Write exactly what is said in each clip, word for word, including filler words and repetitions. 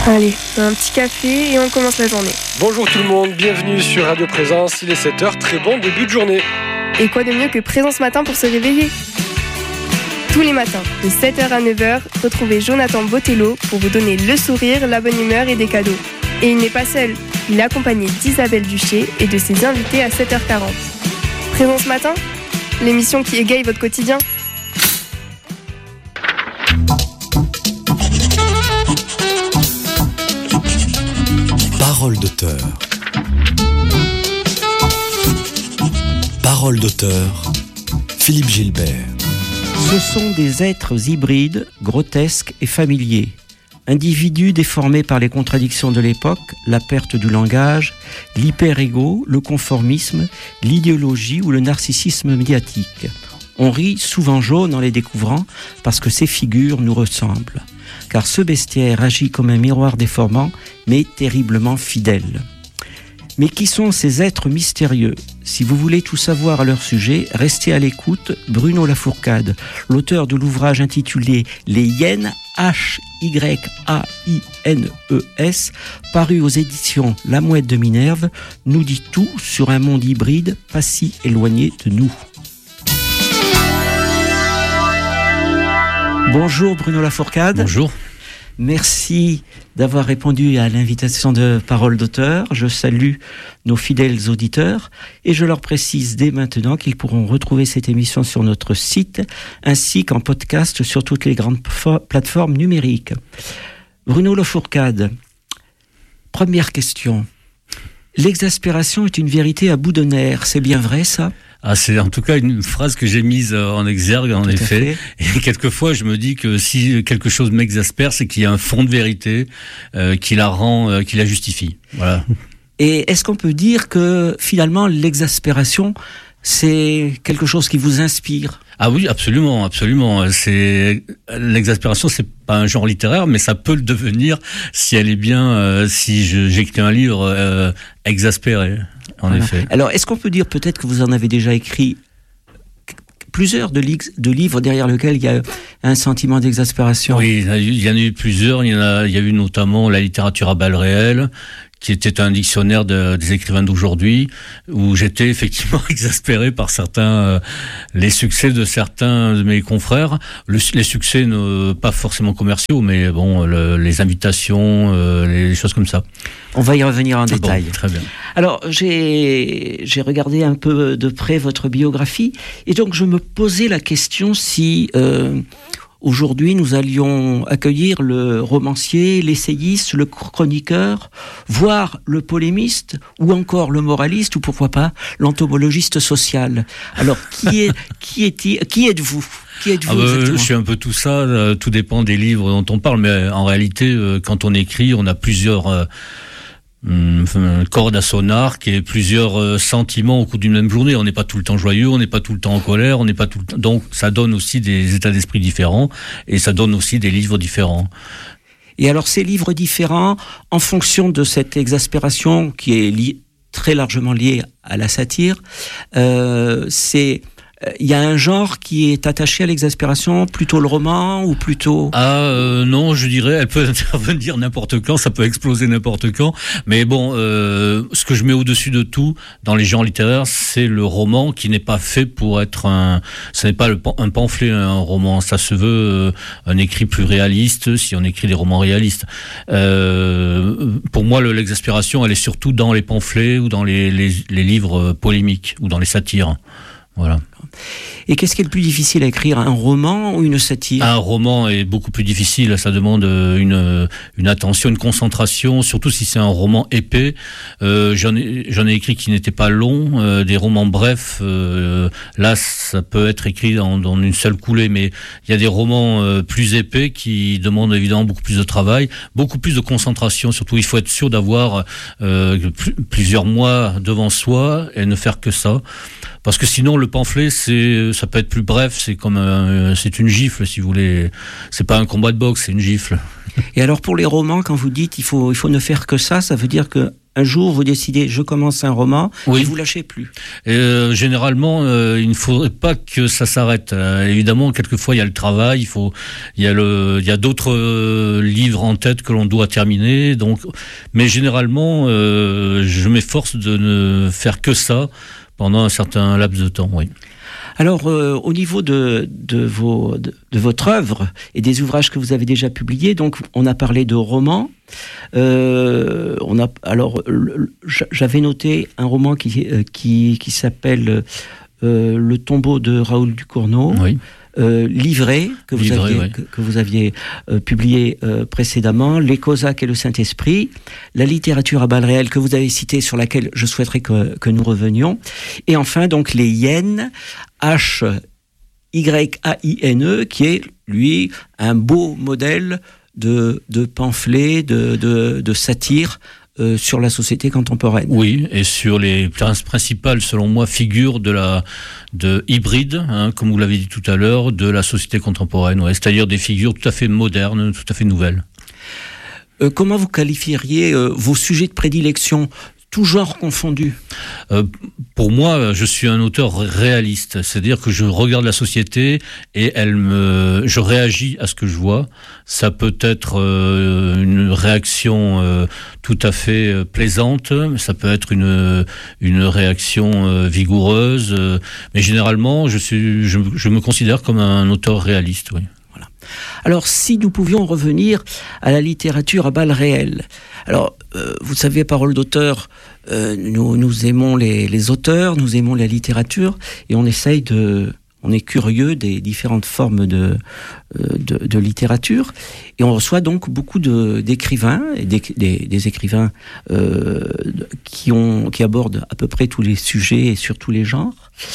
Allez, un petit café et on commence la journée. Bonjour tout le monde, bienvenue sur Radio Présence, il est sept heures, très bon début de journée. Et quoi de mieux que Présence Matin pour se réveiller ? Tous les matins, de sept heures à neuf heures, retrouvez Jonathan Botello pour vous donner le sourire, la bonne humeur et des cadeaux. Et il n'est pas seul, il est accompagné d'Isabelle Duché et de ses invités à sept heures quarante. Présence Matin, l'émission qui égaye votre quotidien. Parole d'auteur. Parole d'auteur. Philippe Gilbert. Ce sont des êtres hybrides, grotesques et familiers. Individus déformés par les contradictions de l'époque, la perte du langage, l'hyper-égo, le conformisme, l'idéologie ou le narcissisme médiatique. On rit souvent jaune en les découvrant parce que ces figures nous ressemblent. Car ce bestiaire agit comme un miroir déformant, mais terriblement fidèle. Mais qui sont ces êtres mystérieux ? Si vous voulez tout savoir à leur sujet, restez à l'écoute. Bruno Lafourcade, l'auteur de l'ouvrage intitulé « Les hyènes », H Y A I N E S, paru aux éditions La Mouette de Minerve, nous dit tout sur un monde hybride pas si éloigné de nous. Bonjour Bruno Lafourcade. Bonjour. Merci d'avoir répondu à l'invitation de Parole d'auteur. Je salue nos fidèles auditeurs et je leur précise dès maintenant qu'ils pourront retrouver cette émission sur notre site ainsi qu'en podcast sur toutes les grandes fo- plateformes numériques. Bruno Lafourcade, première question. L'exaspération est une vérité à bout de nerfs, c'est bien vrai ça ? Ah, c'est en tout cas une phrase que j'ai mise en exergue, en tout effet. Et quelquefois, je me dis que si quelque chose m'exaspère, c'est qu'il y a un fond de vérité euh, qui la rend, euh, qui la justifie. Voilà. Et est-ce qu'on peut dire que finalement l'exaspération, c'est quelque chose qui vous inspire ? Ah oui, absolument, absolument. C'est l'exaspération, c'est pas un genre littéraire, mais ça peut le devenir si elle est bien, euh, si je, j'écris un livre euh, exaspéré. En voilà. effet. Alors, est-ce qu'on peut dire peut-être que vous en avez déjà écrit plusieurs de, li- de livres derrière lesquels il y a un sentiment d'exaspération ? Oui, il y en a eu plusieurs. Il y en a, il y a eu notamment La littérature à balles réelles, qui était un dictionnaire de, des écrivains d'aujourd'hui, où j'étais effectivement exaspéré par certains, euh, les succès de certains de mes confrères, le, les succès ne, pas forcément commerciaux, mais bon, le, les invitations, euh, les choses comme ça. On va y revenir en détail. Bon, très bien. Alors, j'ai, j'ai regardé un peu de près votre biographie, et donc je me posais la question si... Euh, Aujourd'hui, nous allions accueillir le romancier, l'essayiste, le chroniqueur, voire le polémiste, ou encore le moraliste, ou pourquoi pas l'entomologiste social. Alors, qui est, qui est, qui êtes-vous ? Qui êtes-vous ah bah, exactement ? Je suis un peu tout ça. Euh, tout dépend des livres dont on parle, mais en réalité, euh, quand on écrit, on a plusieurs. Euh, Une corde à son arc et plusieurs euh, sentiments au cours d'une même journée. On n'est pas tout le temps joyeux, on n'est pas tout le temps en colère, on n'est pas tout le temps... Donc ça donne aussi des états d'esprit différents et ça donne aussi des livres différents. Et alors ces livres différents, en fonction de cette exaspération qui est li- très largement liée à la satire, euh, c'est... Il y a un genre qui est attaché à l'exaspération, plutôt le roman ou plutôt... Ah euh, non, je dirais, elle peut intervenir n'importe quand, ça peut exploser n'importe quand. Mais bon, euh, ce que je mets au-dessus de tout dans les genres littéraires, c'est le roman qui n'est pas fait pour être un... Ce n'est pas le, un pamphlet, un roman. Ça se veut un écrit plus réaliste si on écrit des romans réalistes. Euh, pour moi, le, l'exaspération, elle est surtout dans les pamphlets ou dans les, les, les livres polémiques ou dans les satires. Voilà. Et qu'est-ce qui est le plus difficile à écrire, un roman ou une satire ? Un roman est beaucoup plus difficile, ça demande une, une attention, une concentration, surtout si c'est un roman épais. Euh, j'en ai, j'en ai écrit qui n'étaient pas longs, euh, des romans brefs, euh, là ça peut être écrit dans, dans une seule coulée, mais il y a des romans euh, plus épais qui demandent évidemment beaucoup plus de travail, beaucoup plus de concentration, surtout il faut être sûr d'avoir euh, plus, plusieurs mois devant soi et ne faire que ça. Parce que sinon, le pamphlet, c'est, ça peut être plus bref, c'est comme un, c'est une gifle, si vous voulez. C'est pas un combat de boxe, c'est une gifle. Et alors, pour les romans, quand vous dites il faut, il faut ne faire que ça, ça veut dire que un jour vous décidez je commence un roman oui. et vous lâchez plus. Euh, généralement, euh, il ne faudrait pas que ça s'arrête. Euh, évidemment, quelquefois il y a le travail, il faut, il y a le, il y a d'autres euh, livres en tête que l'on doit terminer. Donc, mais généralement, euh, je m'efforce de ne faire que ça pendant un certain laps de temps. Oui. Alors, euh, au niveau de, de, vos, de, de votre œuvre et des ouvrages que vous avez déjà publiés, donc on a parlé de romans. Euh, on a, alors, le, j'avais noté un roman qui, qui, qui s'appelle euh, Le tombeau de Raoul Ducournau. Oui. Euh, Livré, que vous Livré, aviez, ouais. que, que vous aviez euh, publié euh, précédemment, Les Cosaques et le Saint-Esprit, la littérature à balles réelles que vous avez citée, sur laquelle je souhaiterais que, que nous revenions, et enfin donc Les Hyènes, H Y A I N E, qui est, lui, un beau modèle de, de pamphlet, de, de, de satire, Euh, sur la société contemporaine. Oui, et sur les principales, selon moi, figures de la de hybride, hein, comme vous l'avez dit tout à l'heure, de la société contemporaine. Ouais, c'est-à-dire des figures tout à fait modernes, tout à fait nouvelles. Euh, comment vous qualifieriez euh, vos sujets de prédilection, tout genre confondu? euh, Pour moi, je suis un auteur réaliste, c'est-à-dire que je regarde la société et elle me, je réagis à ce que je vois. Ça peut être euh, une réaction euh, tout à fait euh, plaisante, ça peut être une une réaction euh, vigoureuse, euh, mais généralement, je suis, je, je me considère comme un auteur réaliste. Oui. Voilà. Alors, si nous pouvions revenir à la littérature à balles réelles. Alors, euh, vous savez, Parole d'auteur, euh, nous, nous aimons les, les auteurs, nous aimons la littérature, et on essaye de... On est curieux des différentes formes de, de, de littérature, et on reçoit donc beaucoup de, d'écrivains, et des, des, des écrivains euh, qui, ont, qui abordent à peu près tous les sujets et sur tous les genres.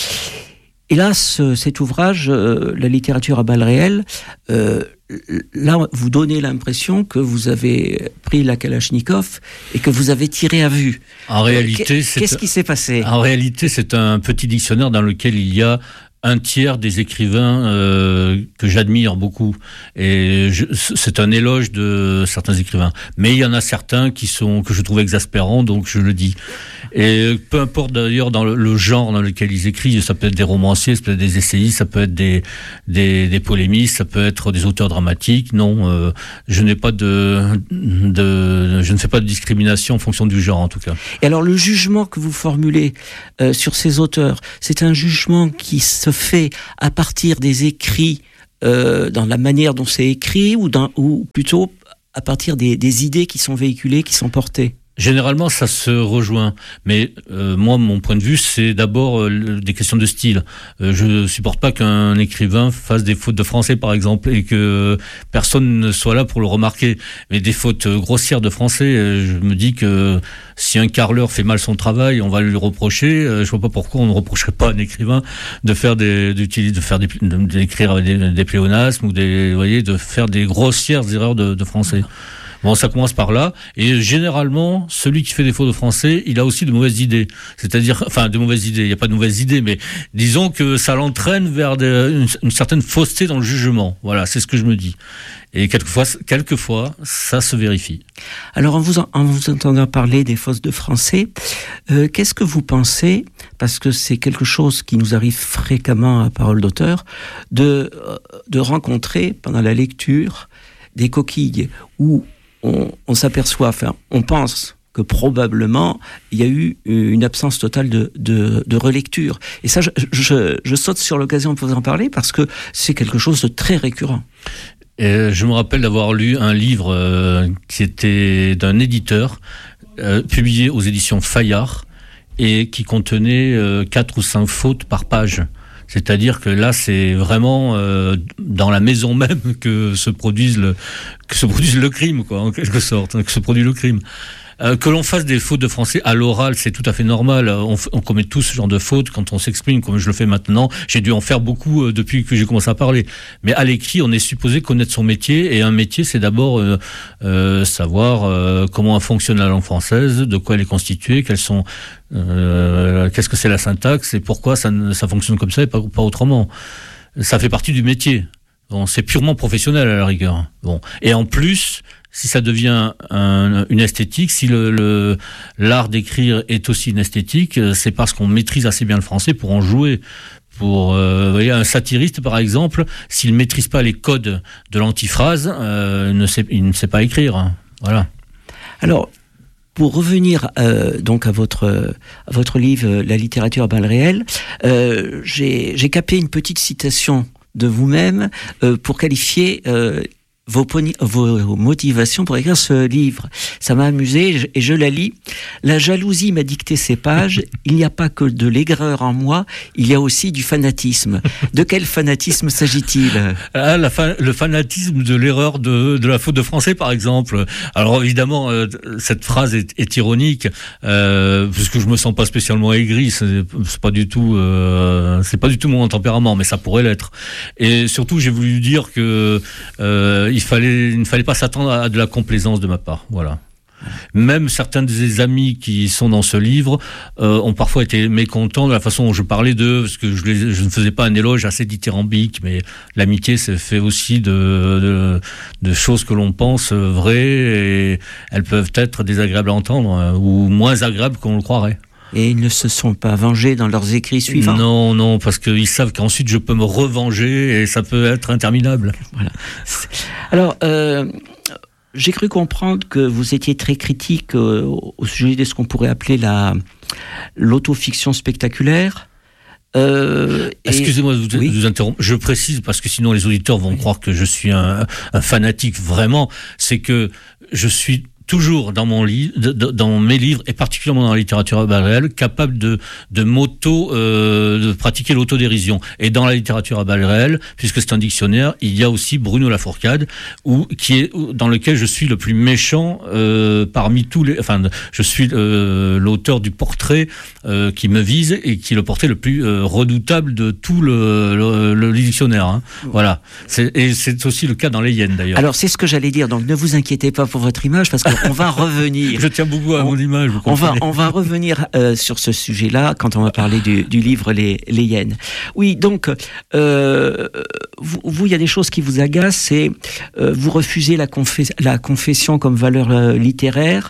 Et là, ce, cet ouvrage, euh, La littérature à balles réelles, euh, là, vous donnez l'impression que vous avez pris la Kalachnikov et que vous avez tiré à vue. En réalité, euh, c'est qu'est-ce qui s'est passé ? En réalité, c'est un petit dictionnaire dans lequel il y a un tiers des écrivains euh, que j'admire beaucoup, et je, c'est un éloge de certains écrivains. Mais il y en a certains qui sont que je trouve exaspérants, donc je le dis. Et peu importe d'ailleurs dans le, le genre dans lequel ils écrivent, ça peut être des romanciers, ça peut être des essayistes, ça peut être des des, des polémistes, ça peut être des auteurs dramatiques. Non, euh, je n'ai pas de de je ne fais pas de discrimination en fonction du genre en tout cas. Et alors le jugement que vous formulez euh, sur ces auteurs, c'est un jugement qui se fait à partir des écrits, euh, dans la manière dont c'est écrit, ou, dans, ou plutôt à partir des, des idées qui sont véhiculées, qui sont portées? Généralement, ça se rejoint. Mais euh, moi, mon point de vue, c'est d'abord euh, des questions de style. Euh, je supporte pas qu'un écrivain fasse des fautes de français, par exemple, et que personne ne soit là pour le remarquer. Mais des fautes grossières de français, euh, je me dis que si un carreleur fait mal son travail, on va lui reprocher. Euh, je vois pas pourquoi on ne reprocherait pas à un écrivain de faire des, d'utiliser, de faire des, d'écrire des, des pléonasmes ou des, vous voyez, de faire des grossières erreurs de, de français. Bon, ça commence par là, et généralement, celui qui fait des fautes de français, il a aussi de mauvaises idées. C'est-à-dire, enfin, de mauvaises idées, il n'y a pas de mauvaises idées, mais disons que ça l'entraîne vers de, une, une certaine fausseté dans le jugement. Voilà, c'est ce que je me dis. Et quelquefois, quelquefois ça se vérifie. Alors, en vous, en, en vous entendant parler des fautes de français, euh, qu'est-ce que vous pensez, parce que c'est quelque chose qui nous arrive fréquemment à Parole d'auteur, de, de rencontrer pendant la lecture des coquilles où On, on s'aperçoit, enfin, on pense que probablement il y a eu une absence totale de, de, de relecture. Et ça, je, je, je saute sur l'occasion de vous en parler parce que c'est quelque chose de très récurrent. Et je me rappelle d'avoir lu un livre euh, qui était d'un éditeur euh, publié aux éditions Fayard et qui contenait euh, quatre ou cinq fautes par page. C'est-à-dire que là, c'est vraiment euh, dans la maison même que se produise le que se produise le crime, quoi, en quelque sorte, que se produit le crime. Euh, que l'on fasse des fautes de français à l'oral, c'est tout à fait normal. On, on commet tous ce genre de fautes quand on s'exprime, comme je le fais maintenant. J'ai dû en faire beaucoup euh, depuis que j'ai commencé à parler. Mais à l'écrit, on est supposé connaître son métier, et un métier, c'est d'abord euh, euh, savoir euh, comment fonctionne la langue française, de quoi elle est constituée, quelles sont, euh, qu'est-ce que c'est la syntaxe, et pourquoi ça, ça fonctionne comme ça et pas, pas autrement. Ça fait partie du métier. Bon, c'est purement professionnel à la rigueur. Bon, et en plus, si ça devient un, une esthétique, si le, le, l'art d'écrire est aussi une esthétique, c'est parce qu'on maîtrise assez bien le français pour en jouer. Pour euh, vous voyez, un satiriste, par exemple, s'il ne maîtrise pas les codes de l'antiphrase, euh, ne sait, il ne sait pas écrire. Hein. Voilà. Alors, pour revenir euh, donc à votre à votre livre La littérature à balles réelles, euh, j'ai j'ai capé une petite citation de vous-même euh, pour qualifier euh, Vos, poni- vos motivations pour écrire ce livre. Ça m'a amusé et je, et je la lis. La jalousie m'a dicté ces pages. Il n'y a pas que de l'aigreur en moi, il y a aussi du fanatisme. De quel fanatisme s'agit-il ? Ah, la fa- le fanatisme de l'erreur de, de la faute de français, par exemple. Alors évidemment, euh, cette phrase est, est ironique, euh, parce que je me sens pas spécialement aigri. C'est, c'est pas du tout, euh, c'est pas du tout mon tempérament, mais ça pourrait l'être. Et surtout, j'ai voulu dire que euh, il fallait, il ne fallait pas s'attendre à de la complaisance de ma part. Voilà. Même certains des amis qui sont dans ce livre euh, ont parfois été mécontents de la façon dont je parlais d'eux, parce que je, les, je ne faisais pas un éloge assez dithyrambique, mais l'amitié c'est fait aussi de, de, de choses que l'on pense vraies, et elles peuvent être désagréables à entendre, ou moins agréables qu'on le croirait. Et ils ne se sont pas vengés dans leurs écrits suivants ? Non, non, parce qu'ils savent qu'ensuite je peux me revenger et ça peut être interminable. Voilà. Alors, euh, j'ai cru comprendre que vous étiez très critique euh, au sujet de ce qu'on pourrait appeler la, l'autofiction spectaculaire. Euh, Excusez-moi de vous, oui. vous interrompre. Je précise parce que sinon les auditeurs vont oui. croire que je suis un, un fanatique vraiment. C'est que je suis toujours dans mon livre, dans mes livres, et particulièrement dans la littérature à balles réelles, capable de, de m'auto, euh, de pratiquer l'autodérision. Et dans la littérature à balles réelles, puisque c'est un dictionnaire, il y a aussi Bruno Lafourcade, où, qui est, dans lequel je suis le plus méchant, euh, parmi tous les, enfin, je suis, euh, l'auteur du portrait, euh, qui me vise et qui est le portrait le plus, euh, redoutable de tout le, le, le dictionnaire, hein. Voilà. C'est, et c'est aussi le cas dans les hyènes, d'ailleurs. Alors, c'est ce que j'allais dire. Donc, ne vous inquiétez pas pour votre image, parce que on va revenir. Je tiens beaucoup à on, mon image. Vous on va, on va revenir euh, sur ce sujet-là quand on va parler du, du livre Les, les hyènes. Oui, donc euh, vous, vous, il y a des choses qui vous agacent. C'est euh, vous refusez la, confes- la confession comme valeur euh, littéraire.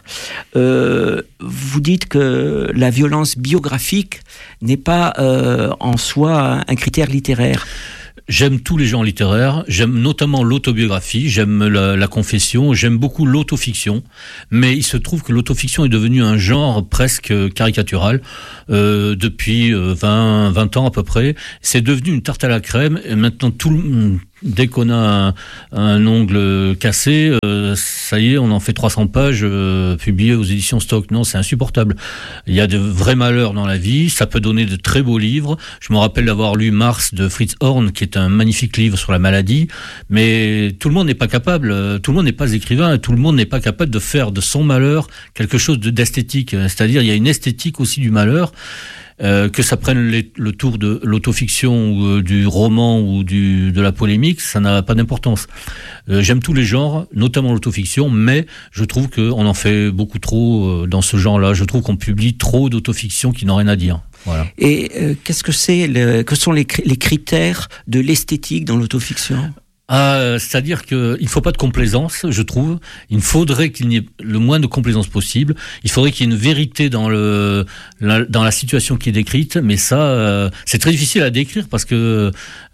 Euh, vous dites que la violence biographique n'est pas euh, en soi un critère littéraire. J'aime tous les genres littéraires, j'aime notamment l'autobiographie, j'aime la, la confession, j'aime beaucoup l'autofiction, mais il se trouve que l'autofiction est devenu un genre presque caricatural euh, depuis vingt, vingt ans à peu près. C'est devenu une tarte à la crème, et maintenant tout le... Dès qu'on a un, un ongle cassé, euh, ça y est, on en fait trois cents pages euh, publiées aux éditions Stock. Non, c'est insupportable. Il y a de vrais malheurs dans la vie, ça peut donner de très beaux livres. Je me rappelle d'avoir lu Mars de Fritz Horn, qui est un magnifique livre sur la maladie, mais tout le monde n'est pas capable, tout le monde n'est pas écrivain, tout le monde n'est pas capable de faire de son malheur quelque chose de, d'esthétique. C'est-à-dire, il y a une esthétique aussi du malheur. Euh, que ça prenne les, le tour de l'autofiction ou euh, du roman ou du, de la polémique, ça n'a pas d'importance. Euh, j'aime tous les genres, notamment l'autofiction, mais je trouve qu'on en fait beaucoup trop euh, dans ce genre-là. Je trouve qu'on publie trop d'autofiction qui n'ont rien à dire. Voilà. Et euh, qu'est-ce que c'est, le, que sont les, les critères de l'esthétique dans l'autofiction ? Ah, c'est-à-dire qu'il ne faut pas de complaisance, je trouve. Il faudrait qu'il y ait le moins de complaisance possible. Il faudrait qu'il y ait une vérité dans, le, la, dans la situation qui est décrite. Mais ça, euh, c'est très difficile à décrire parce que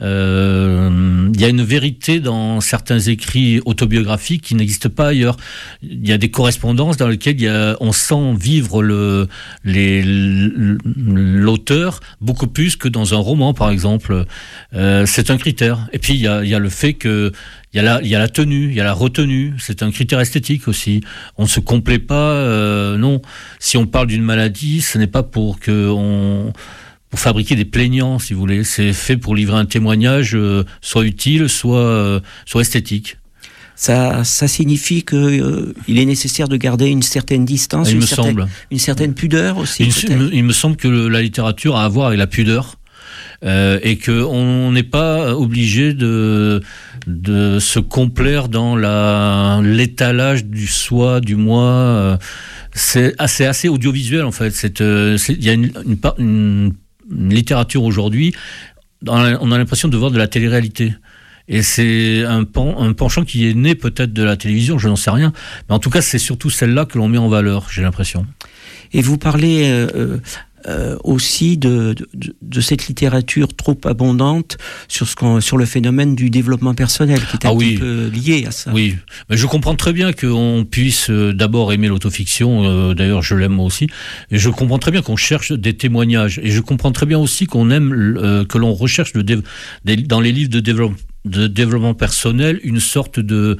euh, il y a une vérité dans certains écrits autobiographiques qui n'existent pas ailleurs. Il y a des correspondances dans lesquelles il y a, on sent vivre le, les, l'auteur beaucoup plus que dans un roman, par exemple. Euh, c'est un critère. Et puis, il y a, il y a le fait que il y a la il y a la tenue, il y a la retenue, c'est un critère esthétique aussi. On ne se complaît pas, euh, non. Si on parle d'une maladie, ce n'est pas pour que on pour fabriquer des plaignants, si vous voulez. C'est fait pour livrer un témoignage, euh, soit utile, soit euh, soit esthétique. Ça, ça signifie que euh, il est nécessaire de garder une certaine distance, il une me certaine, semble. une certaine pudeur aussi. Il, me, il me semble que le, la littérature a à voir avec la pudeur. Euh, et qu'on n'est pas obligé de, de se complaire dans la, l'étalage du soi, du moi. Euh, c'est assez, assez audiovisuel en fait. C'est, euh, c'est, il y a une, une, une, une littérature aujourd'hui, on a l'impression de voir de la télé-réalité. Et c'est un, pen, un penchant qui est né peut-être de la télévision, je n'en sais rien. Mais en tout cas, c'est surtout celle-là que l'on met en valeur, j'ai l'impression. Et vous parlez euh, euh, aussi de, de, de cette littérature trop abondante sur, ce qu'on, sur le phénomène du développement personnel, qui est un ah, petit oui. peu lié à ça. Oui, mais je comprends très bien qu'on puisse d'abord aimer l'autofiction, euh, d'ailleurs je l'aime moi aussi, et je comprends très bien qu'on cherche des témoignages, et je comprends très bien aussi qu'on aime, euh, que l'on recherche de dé- des, dans les livres de développement de développement personnel, une sorte de,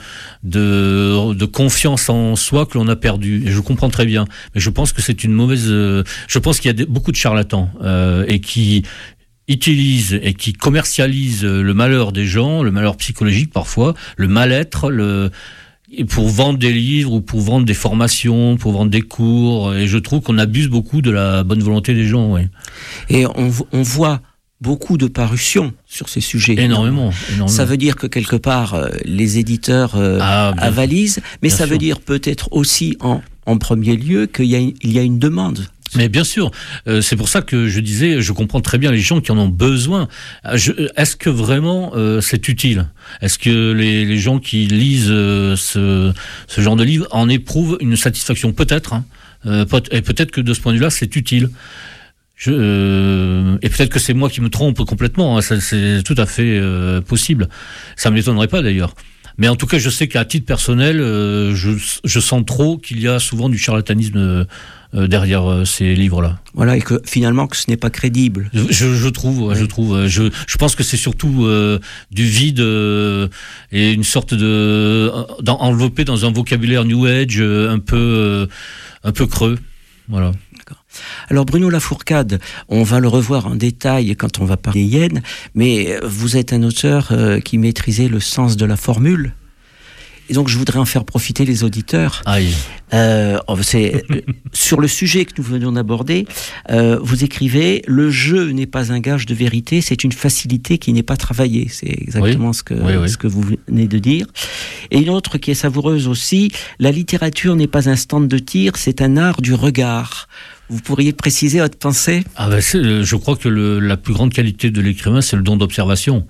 de, de confiance en soi que l'on a perdue. Et je comprends très bien. Mais je pense que c'est une mauvaise... Euh, je pense qu'il y a des, beaucoup de charlatans euh, et qui utilisent et qui commercialisent le malheur des gens, le malheur psychologique parfois, le mal-être, le... pour vendre des livres ou pour vendre des formations, pour vendre des cours. Et je trouve qu'on abuse beaucoup de la bonne volonté des gens. Oui. Et on, on voit beaucoup de parutions sur ces sujets. Énormément, énormément. Ça veut dire que quelque part, euh, les éditeurs euh, ah, bien, avalisent, mais ça sûr. veut dire peut-être aussi en, en premier lieu qu'il y a une, il y a une demande. Mais bien sûr, euh, c'est pour ça que je disais, je comprends très bien les gens qui en ont besoin. Je, est-ce que vraiment euh, c'est utile ? Est-ce que les, les gens qui lisent euh, ce, ce genre de livre en éprouvent une satisfaction ? Peut-être, hein, euh, peut- et peut-être que de ce point de vue-là, c'est utile. Je, euh, et peut-être que c'est moi qui me trompe complètement, hein, ça, c'est tout à fait euh, possible. Ça ne m'étonnerait pas d'ailleurs. Mais en tout cas, je sais qu'à titre personnel, euh, je, je sens trop qu'il y a souvent du charlatanisme euh, derrière euh, ces livres-là. Voilà, et que finalement, que ce n'est pas crédible. Je, je, je trouve, ouais. je trouve. Je, je pense que c'est surtout euh, du vide euh, et une sorte de dans, enveloppé dans un vocabulaire New Age euh, un peu euh, un peu creux. Voilà. D'accord. Alors Bruno Lafourcade, on va le revoir en détail quand on va parler Yen, mais vous êtes un auteur euh, qui maîtrisait le sens de la formule. Et donc je voudrais en faire profiter les auditeurs. Aïe. Euh, c'est, sur le sujet que nous venons d'aborder, euh, vous écrivez « Le jeu n'est pas un gage de vérité, c'est une facilité qui n'est pas travaillée ». C'est exactement oui. ce, que, oui, oui. ce que vous venez de dire. Et une autre qui est savoureuse aussi, « La littérature n'est pas un stand de tir, c'est un art du regard ». Vous pourriez préciser votre pensée ? Ah ben c'est, je crois que le, la plus grande qualité de l'écrivain, c'est le don d'observation.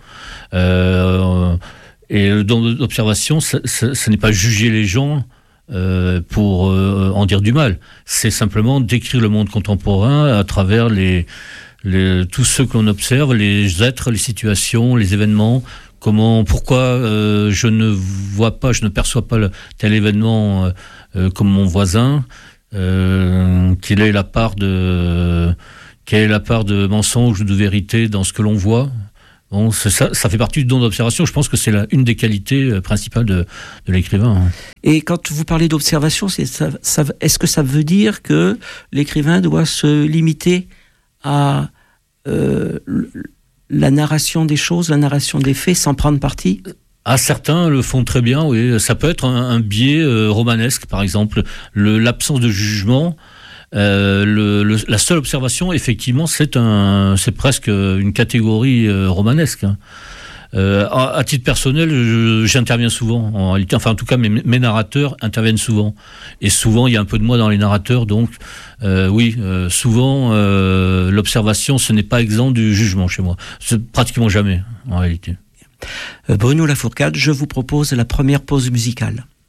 Euh, et le don d'observation, ça, ça, ça n'est pas juger les gens euh, pour euh, en dire du mal. C'est simplement décrire le monde contemporain à travers les, les, tous ceux que l'on observe, les êtres, les situations, les événements. Comment, pourquoi euh, je ne vois pas, je ne perçois pas le, tel événement euh, euh, comme mon voisin. Euh, quelle est la part de quelle est la part de mensonge ou de vérité dans ce que l'on voit. Bon, ça, ça fait partie du don d'observation. Je pense que c'est la, une des qualités principales de, de l'écrivain. Et quand vous parlez d'observation, c'est, ça, ça, est-ce que ça veut dire que l'écrivain doit se limiter à euh, la narration des choses, la narration des faits, sans prendre parti ? Ah, certains le font très bien, oui. Ça peut être un, un biais euh, romanesque, par exemple. Le, l'absence de jugement, euh, le, le, la seule observation, effectivement, c'est, un, c'est presque une catégorie euh, romanesque. Hein. Euh, à, à titre personnel, je, j'interviens souvent, en réalité. Enfin, en tout cas, mes, mes narrateurs interviennent souvent. Et souvent, il y a un peu de moi dans les narrateurs. Donc, euh, oui, euh, souvent, euh, l'observation, ce n'est pas exempt du jugement chez moi. C'est pratiquement jamais, en réalité. Bruno Lafourcade, je vous propose la première pause musicale.